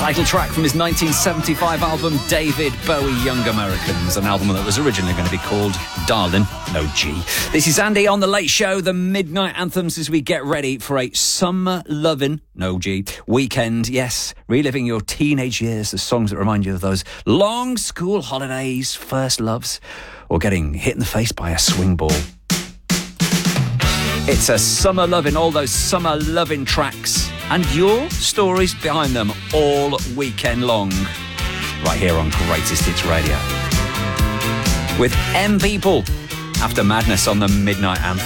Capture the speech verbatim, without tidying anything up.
Title track from his nineteen seventy-five album David Bowie Young Americans, an album that was originally going to be called Darling, no G. This is Andy on The Late Show, the midnight anthems as we get ready for a summer lovin', no G, weekend. Yes, reliving your teenage years, the songs that remind you of those long school holidays, first loves, or getting hit in the face by a swing ball. It's a summer lovin', all those summer lovin' tracks and your stories behind them all weekend long, right here on Greatest Hits Radio with M People, After Madness on the Midnight Anthem.